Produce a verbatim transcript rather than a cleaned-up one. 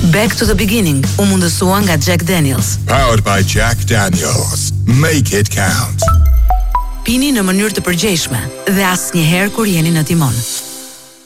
Back to the beginning u mundësua nga Jack Daniels. Powered by Jack Daniels. Make it count. Pini në mënyrë të përgjegjshme dhe asnjëherë kur jeni në timon.